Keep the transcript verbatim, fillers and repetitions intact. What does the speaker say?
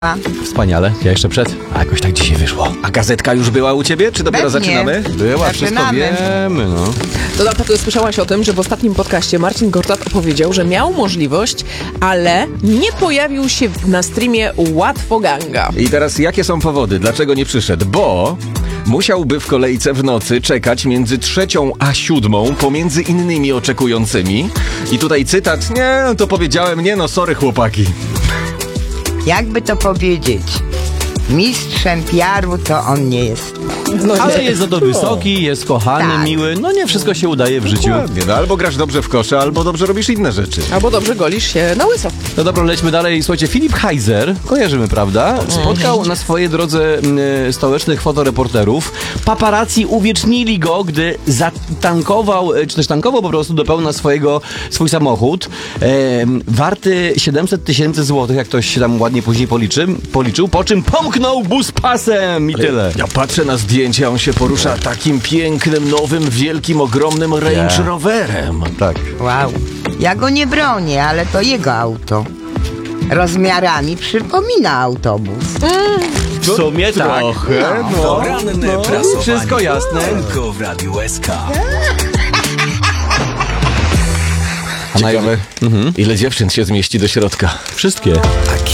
Wspaniale, ja jeszcze przed, a jakoś tak dzisiaj wyszło. A gazetka już była u ciebie, czy dopiero Pewnie. zaczynamy? Była, wszystko Zaczynamy. wiemy, no. To na pewno słyszałaś o tym, że w ostatnim podcaście Marcin Gortat opowiedział, że miał możliwość, ale nie pojawił się na streamie Łatwoganga. I teraz jakie są powody? Dlaczego nie przyszedł? Bo musiałby w kolejce w nocy czekać między trzecią a siódmą pomiędzy innymi oczekującymi. I tutaj cytat, nie, to powiedziałem, nie no, sorry chłopaki. Jakby to powiedzieć, mistrzem P R u to on nie jest. No Ale nie. jest za to wysoki, jest kochany, Tak. miły, no nie wszystko się udaje w życiu. Ładnie, no albo grasz dobrze w kosze, albo dobrze robisz inne rzeczy. Albo dobrze golisz się na łyso. No dobra, lećmy dalej. Słuchajcie, Filip Heiser, kojarzymy, prawda? Spotkał na swojej drodze mm, stołecznych fotoreporterów. Paparazzi uwiecznili go, gdy zatankował, e, czy też tankował po prostu do pełna swojego, swój samochód. E, warty siedemset tysięcy złotych, jak ktoś się tam ładnie później policzy, policzył, po czym pomknął bus pasem i tyle. Ja patrzę na zdjęcia, on się porusza takim pięknym, nowym, wielkim, ogromnym Range Yeah. Roverem. Tak. Wow. Ja go nie bronię, ale to jego auto. Rozmiarami przypomina autobus. W sumie tak. Trochę, no. Poranne no, prasowanie wszystko jasne. tylko w Radiu S K. Ciekawe, ile dziewczyn się zmieści do środka. Wszystkie.